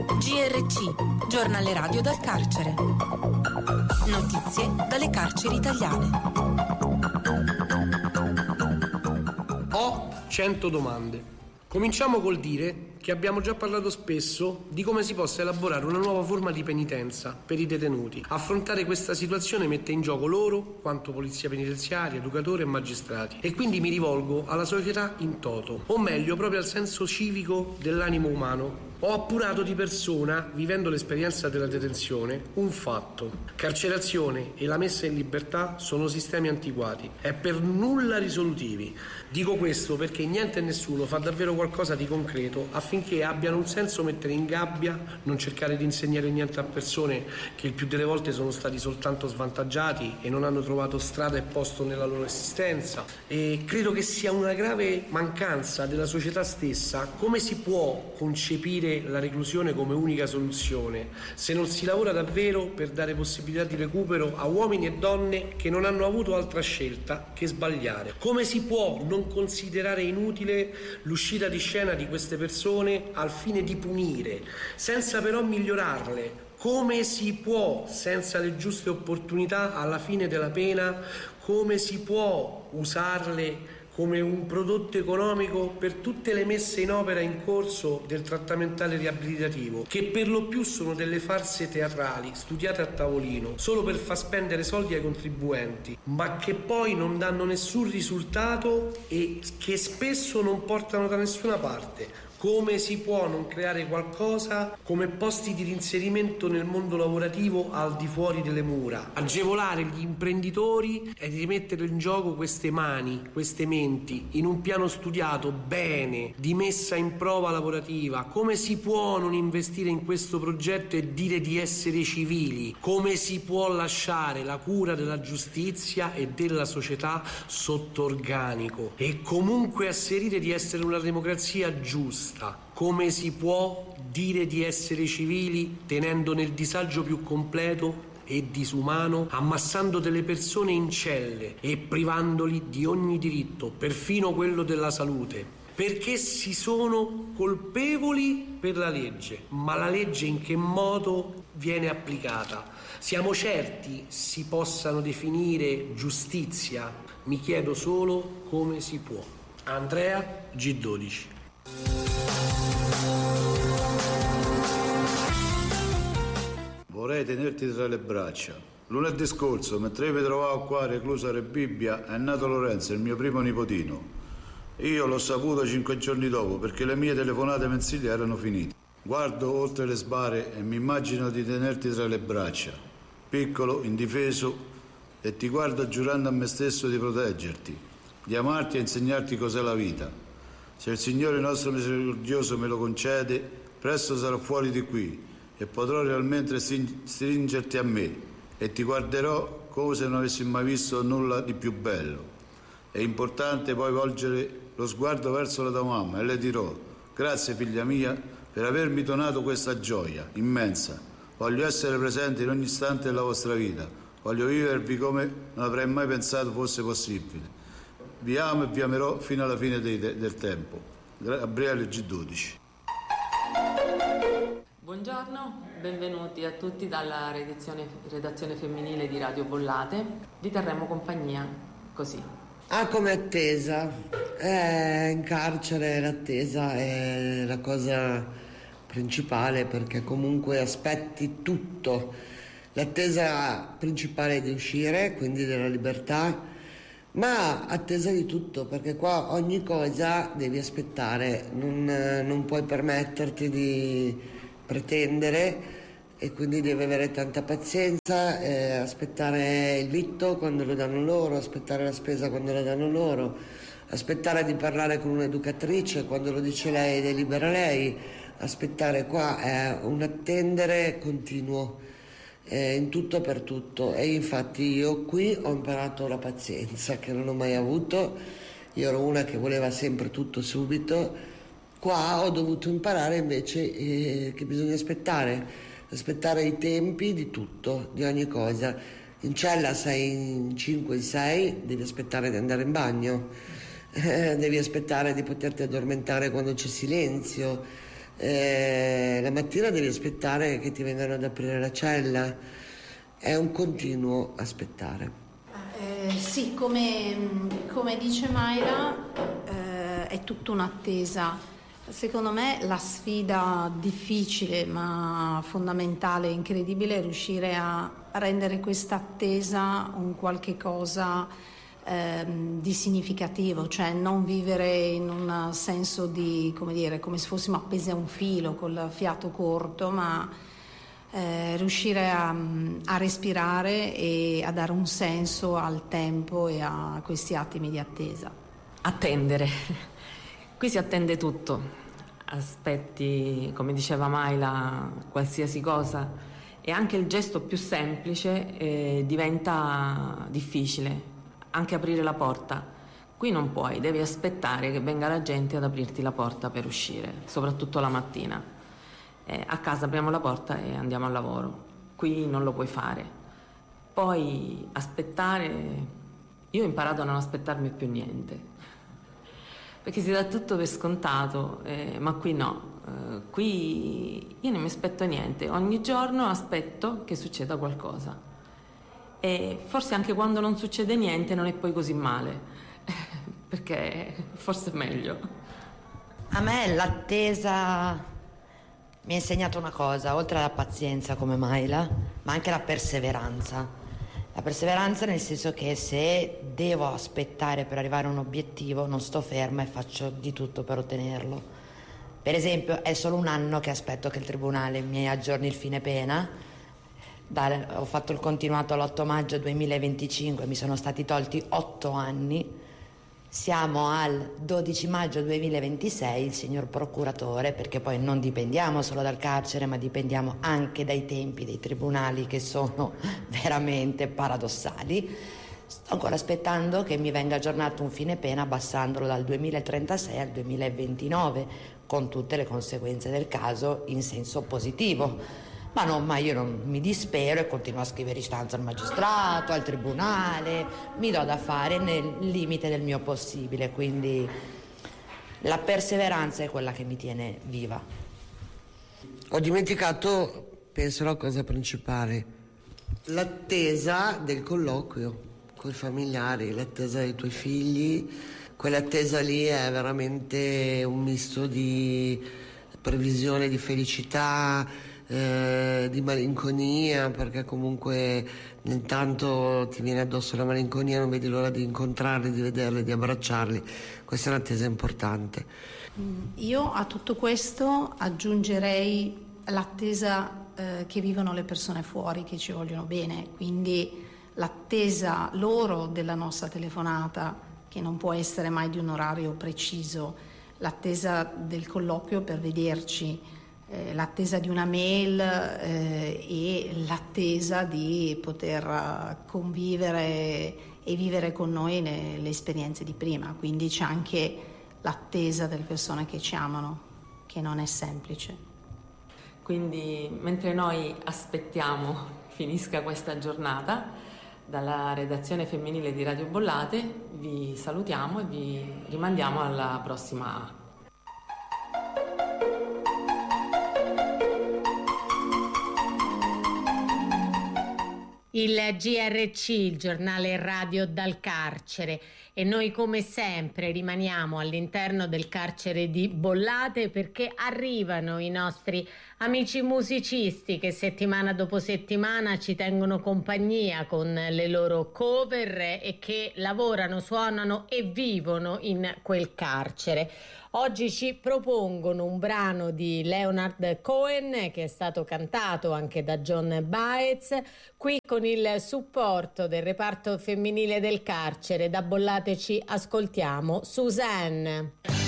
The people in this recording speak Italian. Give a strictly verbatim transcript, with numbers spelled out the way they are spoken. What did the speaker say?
G R C, giornale radio dal carcere. Notizie dalle carceri italiane. Ho cento domande. Cominciamo col dire che abbiamo già parlato spesso di come si possa elaborare una nuova forma di penitenza per i detenuti. Affrontare questa situazione mette in gioco loro, quanto polizia penitenziaria, educatori e magistrati, e quindi mi rivolgo alla società in toto, o meglio proprio al senso civico dell'animo umano. Ho appurato di persona, vivendo l'esperienza della detenzione, un fatto. Carcerazione e la messa in libertà sono sistemi antiquati e per nulla risolutivi. Dico questo perché niente e nessuno fa davvero qualcosa di concreto affinché abbiano un senso mettere in gabbia, non cercare di insegnare niente a persone che il più delle volte sono stati soltanto svantaggiati e non hanno trovato strada e posto nella loro esistenza. E credo che sia una grave mancanza della società stessa. Come si può concepire la reclusione come unica soluzione se non si lavora davvero per dare possibilità di recupero a uomini e donne che non hanno avuto altra scelta che sbagliare? Come si può non considerare inutile l'uscita di scena di queste persone al fine di punire, senza però migliorarle? Come si può, senza le giuste opportunità alla fine della pena, come si può usarle come un prodotto economico per tutte le messe in opera in corso del trattamentale riabilitativo, che per lo più sono delle farse teatrali studiate a tavolino solo per far spendere soldi ai contribuenti, ma che poi non danno nessun risultato e che spesso non portano da nessuna parte? Come si può non creare qualcosa come posti di reinserimento nel mondo lavorativo al di fuori delle mura? Agevolare gli imprenditori e rimettere in gioco queste mani, queste menti, in un piano studiato bene, di messa in prova lavorativa. Come si può non investire in questo progetto e dire di essere civili? Come si può lasciare la cura della giustizia e della società sotto organico e comunque asserire di essere una democrazia giusta? Come si può dire di essere civili tenendo nel disagio più completo e disumano, ammassando delle persone in celle e privandoli di ogni diritto, perfino quello della salute? Perché si sono colpevoli per la legge, ma la legge in che modo viene applicata? Siamo certi si possano definire giustizia? Mi chiedo solo come si può. Andrea, G dodici. Vorrei tenerti tra le braccia. Lunedì scorso, mentre io mi trovavo qua recluso a Rebibbia, è nato Lorenzo, il mio primo nipotino. Io l'ho saputo cinque giorni dopo perché le mie telefonate mensili erano finite. Guardo oltre le sbarre e mi immagino di tenerti tra le braccia, piccolo, indifeso, e ti guardo giurando a me stesso di proteggerti, di amarti e insegnarti cos'è la vita. Se il Signore nostro misericordioso me lo concede, presto sarò fuori di qui e potrò realmente stringerti a me e ti guarderò come se non avessi mai visto nulla di più bello. È importante poi volgere lo sguardo verso la tua mamma e le dirò: grazie figlia mia per avermi donato questa gioia immensa. Voglio essere presente in ogni istante della vostra vita, voglio vivervi come non avrei mai pensato fosse possibile. Vi amo e vi amerò fino alla fine dei, del tempo. Gabriele, G dodici. Buongiorno, benvenuti a tutti dalla redazione, redazione femminile di Radio Bollate. Vi terremo compagnia così. Ah, come attesa. Eh, in carcere l'attesa è la cosa principale, perché comunque aspetti tutto. L'attesa principale è di uscire, quindi della libertà, ma attesa di tutto, perché qua ogni cosa devi aspettare, non, non puoi permetterti di pretendere e quindi devi avere tanta pazienza, eh, aspettare il vitto quando lo danno loro, aspettare la spesa quando la danno loro, aspettare di parlare con un'educatrice quando lo dice lei delibera lei, aspettare qua è un attendere continuo, eh, in tutto e per tutto. E infatti io qui ho imparato la pazienza che non ho mai avuto. Io ero una che voleva sempre tutto subito. Qua ho dovuto imparare invece eh, che bisogna aspettare, aspettare i tempi di tutto, di ogni cosa. In cella sei in cinque, in sei, devi aspettare di andare in bagno, eh, devi aspettare di poterti addormentare quando c'è silenzio, eh, la mattina devi aspettare che ti vengano ad aprire la cella, è un continuo aspettare. Eh, sì, come, come dice Mayra, eh, è tutta un'attesa. Secondo me la sfida difficile ma fondamentale e incredibile è riuscire a rendere questa attesa un qualche cosa ehm, di significativo, cioè non vivere in un senso di, come dire, come se fossimo appesi a un filo col fiato corto, ma eh, riuscire a, a respirare e a dare un senso al tempo e a questi attimi di attesa. Attendere. Qui si attende tutto. Aspetti, come diceva Mayla, qualsiasi cosa, e anche il gesto più semplice eh, diventa difficile, anche aprire la porta. Qui non puoi, devi aspettare che venga la gente ad aprirti la porta per uscire, soprattutto la mattina. Eh, a casa apriamo la porta e andiamo al lavoro, qui non lo puoi fare. Poi aspettare, io ho imparato a non aspettarmi più niente, perché si dà tutto per scontato, eh, ma qui no, eh, qui io non mi aspetto niente, ogni giorno aspetto che succeda qualcosa e forse anche quando non succede niente non è poi così male, perché forse è meglio. A me l'attesa mi ha insegnato una cosa, oltre alla pazienza come Mayla, ma anche la perseveranza. La perseveranza nel senso che se devo aspettare per arrivare a un obiettivo non sto ferma e faccio di tutto per ottenerlo. Per esempio è solo un anno che aspetto che il tribunale mi aggiorni il fine pena. Da, ho fatto il continuato l'otto maggio duemilaventicinque, mi sono stati tolti otto anni. Siamo al dodici maggio duemilaventisei, il signor procuratore, perché poi non dipendiamo solo dal carcere ma dipendiamo anche dai tempi dei tribunali che sono veramente paradossali. Sto ancora aspettando che mi venga aggiornato un fine pena abbassandolo dal duemilatrentasei al duemilaventinove, con tutte le conseguenze del caso in senso positivo. Ma no, ma io non mi dispero e continuo a scrivere istanza al magistrato, al tribunale, mi do da fare nel limite del mio possibile, quindi la perseveranza è quella che mi tiene viva. Ho dimenticato, penso, la cosa principale, l'attesa del colloquio con i familiari, l'attesa dei tuoi figli. Quell'attesa lì è veramente un misto di previsione, di felicità, Eh, di malinconia, perché comunque intanto ti viene addosso la malinconia, non vedi l'ora di incontrarli, di vederli, di abbracciarli. Questa è un'attesa importante. Io a tutto questo aggiungerei l'attesa eh, che vivono le persone fuori, che ci vogliono bene, quindi l'attesa loro della nostra telefonata, che non può essere mai di un orario preciso, l'attesa del colloquio per vederci, Eh, l'attesa di una mail eh, e l'attesa di poter uh, convivere e vivere con noi le, le esperienze di prima. Quindi c'è anche l'attesa delle persone che ci amano, che non è semplice. Quindi mentre noi aspettiamo finisca questa giornata, dalla redazione femminile di Radio Bollate vi salutiamo e vi rimandiamo alla prossima. Il G R C, il giornale radio dal carcere, e noi come sempre rimaniamo all'interno del carcere di Bollate perché arrivano i nostri amici musicisti che settimana dopo settimana ci tengono compagnia con le loro cover e che lavorano, suonano e vivono in quel carcere. Oggi ci propongono un brano di Leonard Cohen che è stato cantato anche da John Baez, qui con il supporto del reparto femminile del carcere. Da Bollate ci ascoltiamo Suzanne.